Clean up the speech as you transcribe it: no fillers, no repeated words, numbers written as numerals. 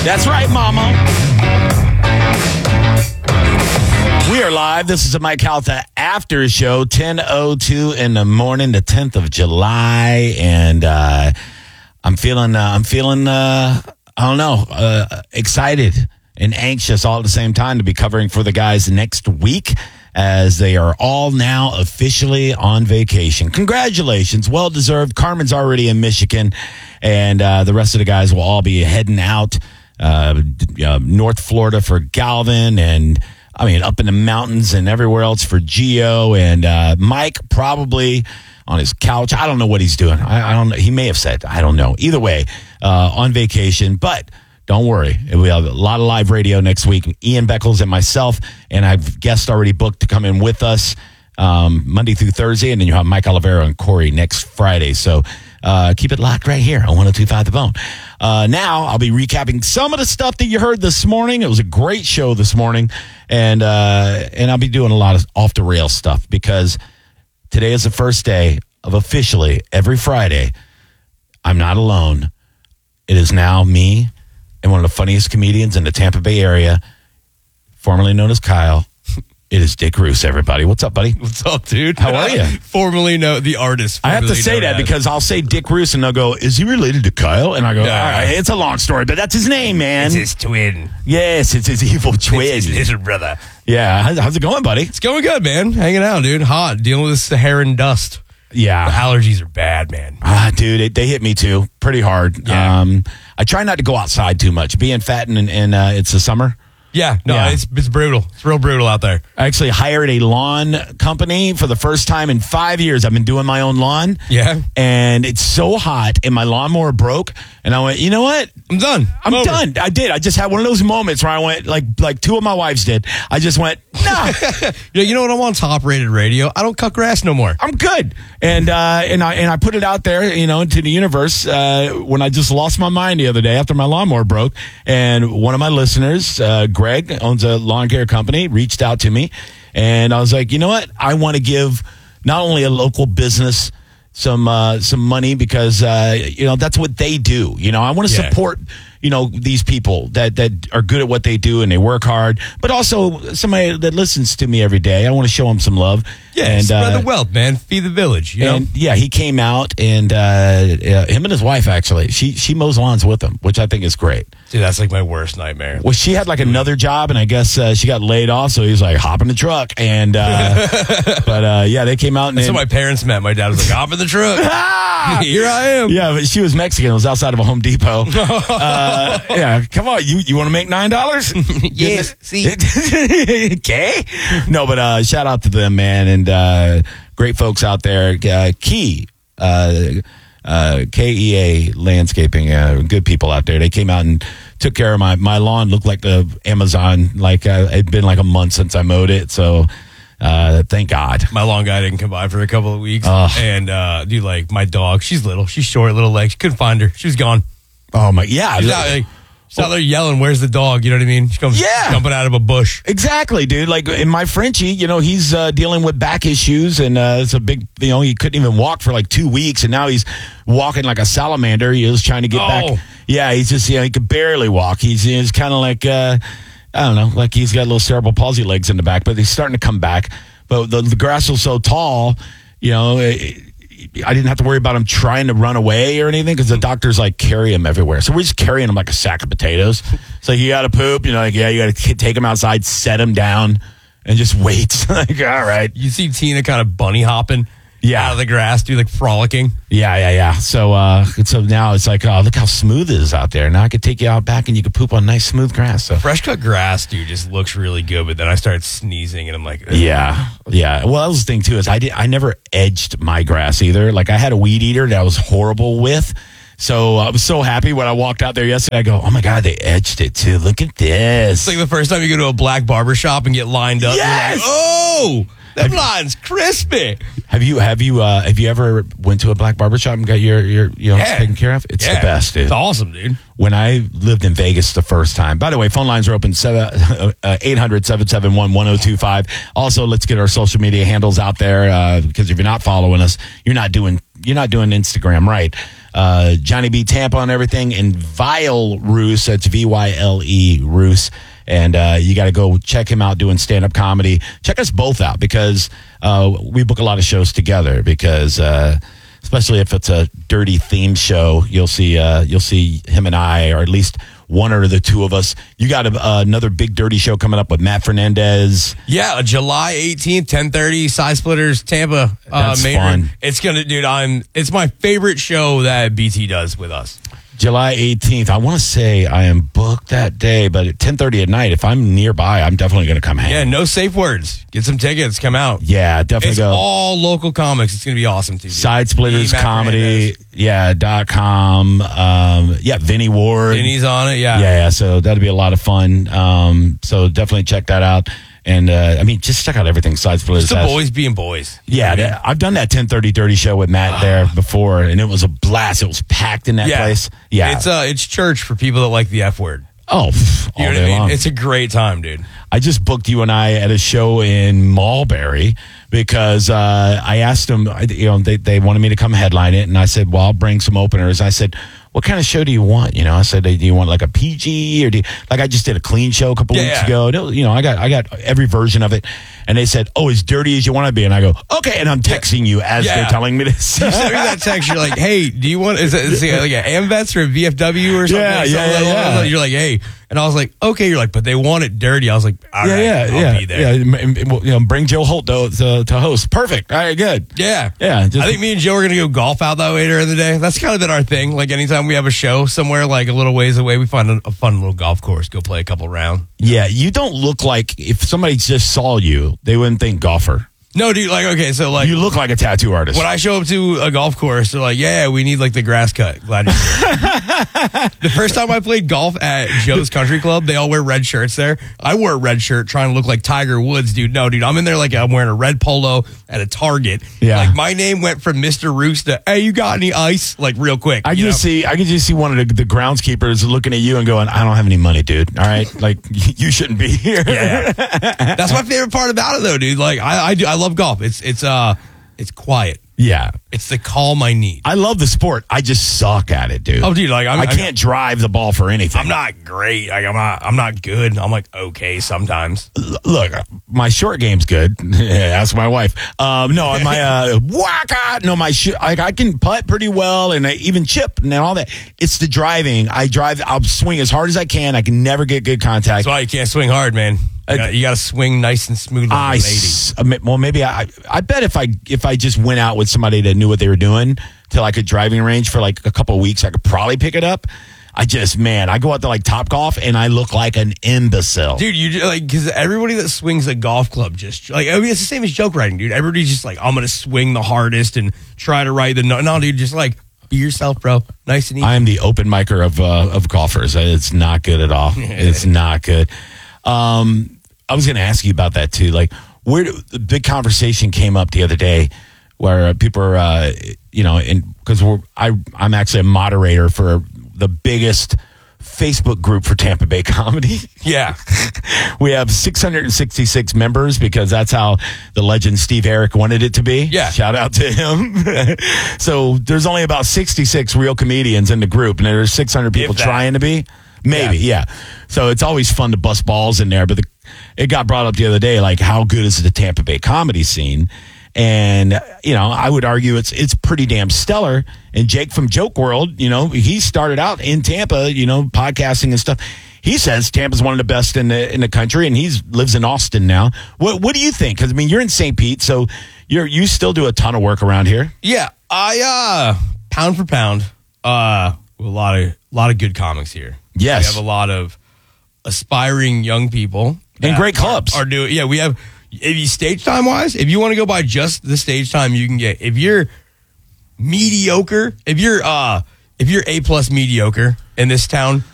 That's right, Mama. We are live. This is a Mike Calta after show, 10:02 in the morning, the 10th of July, and I'm feeling, excited and anxious all at the same time to be covering for the guys next week, as they are all now officially on vacation. Congratulations. Well deserved. Carmen's already in Michigan, and the rest of the guys will all be heading out North Florida for Galvin, and up in the mountains and everywhere else for Gio, and Mike probably on his couch. I don't know what he's doing. I don't know. He may have said, I don't know. Either way, on vacation, but don't worry. We have a lot of live radio next week. Ian Beckles and myself, and I've guests already booked to come in with us Monday through Thursday, and then you have Mike Olivero and Corey next Friday. So keep it locked right here on 102.5 The Bone. Now I'll be recapping some of the stuff that you heard this morning. It was a great show this morning, and I'll be doing a lot of off the rail stuff because today is the first day of officially every Friday. I'm not alone. It is now me and one of the funniest comedians in the Tampa Bay area, formerly known as Kyle. It is Dick Roos, everybody. What's up, buddy? What's up, dude? How are you? Formerly known, the artist. I have to say that because I'll say Dick Roos, and they'll go, is he related to Kyle? And I go, all right, it's a long story, but that's his name, man. It's his twin. Yes, it's his evil twin. It's his little brother. Yeah, how's it going, buddy? It's going good, man. Hanging out, dude. Hot. Dealing with this Saharan dust. Yeah. The allergies are bad, man. Dude, they hit me too. Pretty hard. Yeah. I try not to go outside too much. Being fat and it's the summer. Yeah, it's brutal. It's real brutal out there. I actually hired a lawn company for the first time in 5 years. I've been doing my own lawn. Yeah. And it's so hot, and my lawnmower broke. And I went, you know what? I'm done. I'm done. I did. I just had one of those moments where I went, like two of my wives did. I just went, nah. You know what? I'm on top-rated radio. I don't cut grass no more. I'm good. And I put it out there, into the universe when I just lost my mind the other day after my lawnmower broke. And one of my listeners, Greg, owns a lawn care company, reached out to me. And I was like, you know what? I want to give not only a local business some money because, that's what they do. I want to support, these people that are good at what they do and they work hard, but also somebody that listens to me every day. I want to show them some love. Yeah, and spread the wealth, man. Feed the village, you know? Yeah, he came out, and him and his wife, actually, she mows lawns with him, which I think is great. Dude, that's like my worst nightmare. Well, she had another job, and I guess she got laid off, so he was like, hop in the truck. And they came out. That's how my parents met. My dad was like, hop in the truck. Here I am. Yeah, but she was Mexican. It was outside of a Home Depot. Come on. You want to make $9? Yes. See. Okay. No, but shout out to them, man, and great folks out there. Key. KEA Landscaping, good people out there. They came out and took care of my lawn. Looked like the Amazon. It'd been like a month since I mowed it, so thank God. My lawn guy didn't come by for a couple of weeks, and my dog. She's little, she's short, little legs. Couldn't find her. She was gone. Oh my, yeah. She's out there yelling, "Where's the dog?" You know what I mean? She comes jumping out of a bush. Exactly, dude. In my Frenchie, he's dealing with back issues, and it's a big, he couldn't even walk for 2 weeks, and now he's walking like a salamander. He was trying to get back. Yeah, he's just, he could barely walk. He's kind of like, I don't know, like he's got little cerebral palsy legs in the back, but he's starting to come back. But the grass was so tall, I didn't have to worry about him trying to run away or anything because the doctors carry him everywhere. So we're just carrying him like a sack of potatoes. It's like, you got to poop. You got to take him outside, set him down, and just wait. All right. You see Tina kind of bunny hopping out of the grass, frolicking. Yeah. So now it's like, oh, look how smooth it is out there. Now I could take you out back and you could poop on nice smooth grass. So fresh cut grass, dude, just looks really good. But then I started sneezing and I'm like, ugh. Yeah. Well, that was the thing too, is I never edged my grass either. I had a weed eater that I was horrible with. So I was so happy when I walked out there yesterday. I go, oh my God, they edged it too. Look at this. It's like the first time you go to a black barber shop and get lined up. Yes. That line's crispy. Have you ever went to a black barbershop and got your taken care of? It's the best, dude. It's awesome, dude. When I lived in Vegas the first time. By the way, phone lines are open 800-771-1025. Also, let's get our social media handles out there because if you're not following us, you're not doing Instagram right. Johnny B. Tampa on everything, and Vyle Roos. That's VYLE Roos. And you got to go check him out doing stand-up comedy. Check us both out because we book a lot of shows together because especially if it's a dirty theme show, you'll see him and I, or at least one or the two of us. You got another big dirty show coming up with Matt Fernandez. Yeah, July 18th, 10:30, Side Splitters, Tampa. That's Maynard. fun. It's gonna, dude. It's my favorite show that BT does with us. July 18th. I want to say I am booked that day, but at 10:30 at night, if I'm nearby, I'm definitely going to come hang. Yeah, no safe words. Get some tickets. Come out. Yeah, definitely It's go. all local comics. It's going to be awesome, too. Side Splitters Matt Comedy, .com. Vinny Ward. Vinny's on it, Yeah, so that'll be a lot of fun. So definitely check that out. And, just check out everything Side Splitters Just the has. boys being boys. Yeah, I've done that 10:30 Dirty show with Matt there before, and it was a blast. It was packed in that place. Yeah. It's church for people that like the F word. Oh, You know what I mean? It's a great time, dude. I just booked you and I at a show in Mulberry because I asked them, they wanted me to come headline it, and I said, well, I'll bring some openers. I said, what kind of show do you want? I said, do you want like a PG or I just did a clean show a couple weeks ago. I got every version of it. And they said, oh, as dirty as you want to be. And I go, okay. And I'm texting you as they're telling me this. You sent me that text. You're like, hey, do you want, is it like an AmVets or a VFW or something? Yeah. You're like, hey. And I was like, okay. You're like, but they want it dirty. I was like, all right, I'll be there. Yeah, bring Joe Holt to host. Perfect. All right, good. Yeah. I think me and Joe are going to go golf out that way during the day. That's kind of been our thing. Like anytime we have a show somewhere like a little ways away, we find a fun little golf course, go play a couple rounds. Yeah, you don't look like, if somebody just saw you, they wouldn't think golfer. No, dude, so you look like a tattoo artist. When I show up to a golf course, they're like, yeah, we need like the grass cut. Glad you're here. The first time I played golf at Joe's Country Club, they all wear red shirts there. I wore a red shirt trying to look like Tiger Woods, dude. No, dude, I'm in there like I'm wearing a red polo at a Target. Yeah. Like my name went from Mr. Roos to, hey, you got any ice? Like real quick. I can just see one of the groundskeepers looking at you and going, I don't have any money, dude. All right? Like, you shouldn't be here. Yeah. That's my favorite part about it, though, dude. Like, I love golf. It's quiet. Yeah. It's the calm I need. I love the sport. I just suck at it, dude. Oh, dude, like I can't drive the ball for anything. I'm not great. Like I'm not good. I'm like okay sometimes. Look, my short game's good. Ask my wife. No, my waka. No, I can putt pretty well, and I even chip and all that. It's the driving. I'll swing as hard as I can. I can never get good contact. That's why you can't swing hard, man. You got to swing nice and smooth like a lady. Well, maybe I bet if I just went out with somebody that knew what they were doing to like a driving range for like a couple of weeks, I could probably pick it up. I go out to like Top Golf and I look like an imbecile. Dude, you like, because everybody that swings a golf club just like, it's the same as joke writing, dude. Everybody's just like, I'm going to swing the hardest and try to write the no, dude, just like be yourself, bro. Nice and easy. I am the open micer of golfers. It's not good at all. It's not good. I was going to ask you about that too. Like, the big conversation came up the other day where people are, because I'm actually a moderator for the biggest Facebook group for Tampa Bay comedy. Yeah. We have 666 members because that's how the legend Steve Eric wanted it to be. Yeah. Shout out to him. So there's only about 66 real comedians in the group, and there's 600 people trying to be. Maybe, yeah. So it's always fun to bust balls in there. But it got brought up the other day, like, how good is the Tampa Bay comedy scene? And, I would argue it's pretty damn stellar. And Jake from Joke World, he started out in Tampa, podcasting and stuff. He says Tampa's one of the best in the country, and he lives in Austin now. What do you think? Because, you're in St. Pete, so you still do a ton of work around here. Yeah, I pound for pound, a lot of good comics here. Yes, we have a lot of aspiring young people and great clubs are doing. Yeah, we have. If you stage time wise, if you want to go by just the stage time you can get, if you're mediocre, if you're A+ mediocre in this town,